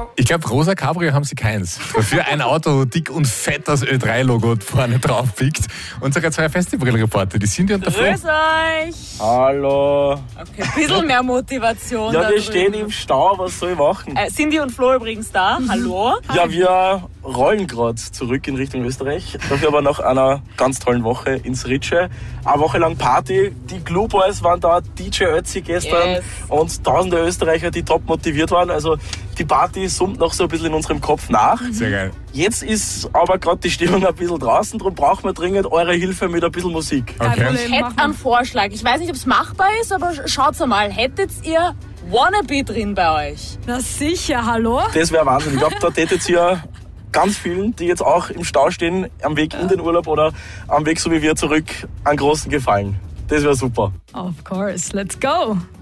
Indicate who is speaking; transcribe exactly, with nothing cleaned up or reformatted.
Speaker 1: Ich glaube, rosa Cabrio haben sie keins. Dafür ein Auto, dick und fett das Ö drei Logo vorne drauf pickt. Und sogar zwei Festivalreporter, die sind ja und der Flo.
Speaker 2: Grüß euch!
Speaker 3: Hallo.
Speaker 2: Okay, ein bisschen mehr Motivation.
Speaker 3: Ja,
Speaker 2: da
Speaker 3: wir
Speaker 2: drüben.
Speaker 3: stehen im Stau, was soll ich machen?
Speaker 2: Äh, Cindy und Flo übrigens da. Hallo.
Speaker 3: Ja, wir rollen gerade zurück in Richtung Österreich. Dafür aber nach einer ganz tollen Woche ins Ritsche. Eine Woche lang Party. Die Glue Boys waren da, D J Ötzi gestern
Speaker 2: Yes.
Speaker 3: und tausende Österreicher, die top motiviert waren. Also die Party summt noch so ein bisschen in unserem Kopf nach.
Speaker 1: Sehr geil.
Speaker 3: Jetzt ist aber gerade die Stimmung ein bisschen draußen, darum brauchen wir dringend eure Hilfe mit ein bisschen Musik.
Speaker 1: Okay.
Speaker 2: Ich hätte einen Vorschlag. Ich weiß nicht, ob es machbar ist, aber schaut's einmal. Hättet ihr Wannabe drin bei euch?
Speaker 4: Na sicher, hallo?
Speaker 3: Das wäre Wahnsinn. Ich glaube, da tätet ihr ganz vielen, die jetzt auch im Stau stehen, am Weg in den Urlaub oder am Weg so wie wir zurück, einen großen Gefallen. Das wäre super.
Speaker 4: Of course, let's go.